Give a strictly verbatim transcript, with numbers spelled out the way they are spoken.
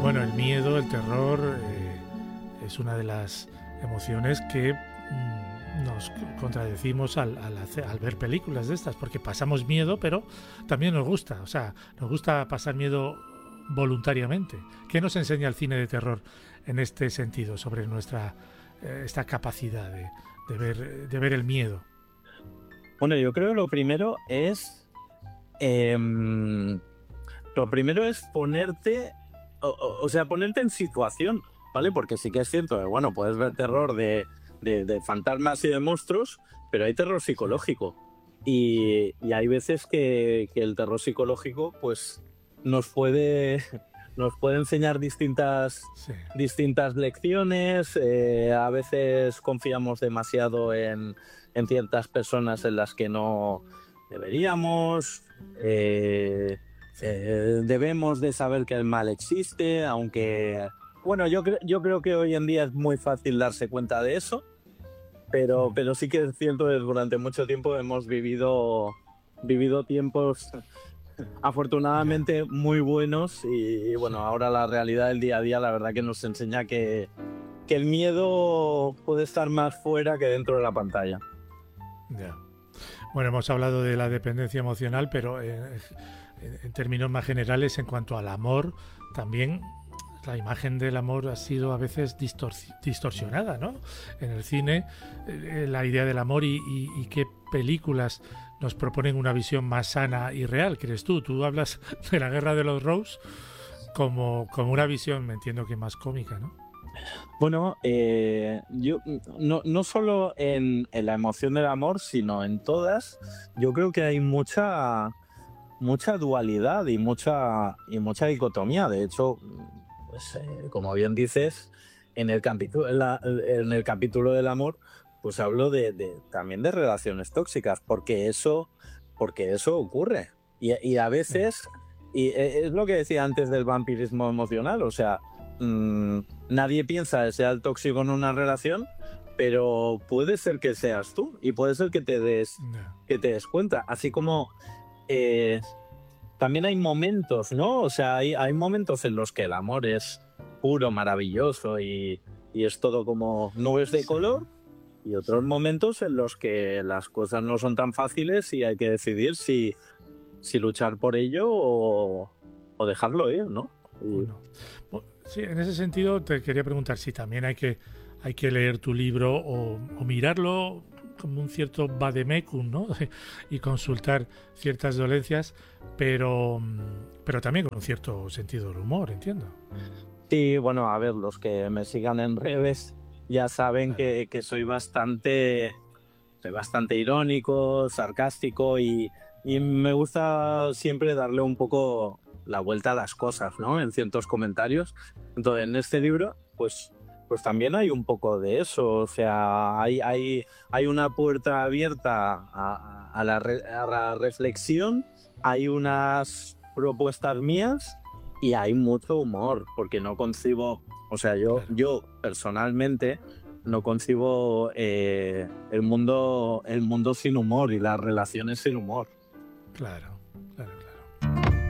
Bueno, el miedo, el terror, eh, es una de las emociones que mm, nos contradecimos al, al, hacer- al ver películas de estas, porque pasamos miedo, pero también nos gusta, o sea, nos gusta pasar miedo voluntariamente. ¿Qué nos enseña el cine de terror en este sentido, sobre nuestra eh, esta capacidad de, de ver, de ver el miedo? Bueno, yo creo que lo primero es. em, lo primero es ponerte. O, o- o sea, ponerte en situación, ¿vale? Porque sí que es cierto que, bueno, puedes ver terror de, de, de fantasmas y de monstruos, pero hay terror Sí, psicológico. Y, y hay veces que, que el terror psicológico, pues, nos puede, nos puede enseñar distintas, sí, distintas lecciones. Eh, a veces confiamos demasiado en, en ciertas personas en las que no deberíamos. Eh, sí. eh, debemos de saber que el mal existe, aunque, bueno, yo, cre- yo creo que hoy en día es muy fácil darse cuenta de eso, pero, Mm, pero sí que es cierto que durante mucho tiempo hemos vivido, vivido tiempos ya, afortunadamente muy buenos y, y sí, bueno, ahora la realidad del día a día la verdad que nos enseña que, que el miedo puede estar más fuera que dentro de la pantalla. ya. Bueno, hemos hablado de la dependencia emocional, pero eh, en, en términos más generales, en cuanto al amor, también la imagen del amor ha sido a veces distorsi- distorsionada, ¿no? En el cine, eh, la idea del amor y, y- y qué películas nos proponen una visión más sana y real, ¿crees tú? Tú hablas de la Guerra de los Rose como, como una visión, me entiendo que más cómica, ¿no? Bueno, eh, yo no, no solo en, en la emoción del amor, sino en todas, yo creo que hay mucha, mucha dualidad y mucha, y mucha dicotomía. De hecho, pues, eh, como bien dices, en el capítulo, en, la- en el capítulo del amor, pues hablo de, de- también de relaciones tóxicas, porque eso, porque eso ocurre. Y, y a Sí, veces, y e- es lo que decía antes del vampirismo emocional, o sea, mm, nadie piensa que sea el tóxico en una relación, pero puede ser que seas tú y puede ser que te des, no, que te des cuenta. Así como eh, también hay momentos, ¿no? O sea, hay, hay momentos en los que el amor es puro, maravilloso y, y es todo como nubes de sí, color, y sí. otros momentos en los que las cosas no son tan fáciles y hay que decidir si, si luchar por ello o, o dejarlo ir, ¿no? O Y, no. Bu- Sí, en ese sentido te quería preguntar si también hay que, hay que leer tu libro o, o mirarlo como un cierto vademecum, ¿no? Y consultar ciertas dolencias, pero, mm, pero también con un cierto sentido del humor, entiendo. sí, bueno, a ver, los que me sigan en redes ya saben Claro, que, que soy bastante soy bastante irónico, sarcástico y, y me gusta siempre darle un poco la vuelta a las cosas, ¿no? En ciertos comentarios. Entonces, en este libro, pues, pues también hay un poco de eso. O sea, hay, hay, hay una puerta abierta a, a la, re- a la reflexión, hay unas propuestas mías y hay mucho humor, porque no concibo, o sea, yo, claro, yo personalmente no concibo eh, el mundo, el mundo sin humor y las relaciones sin humor. claro.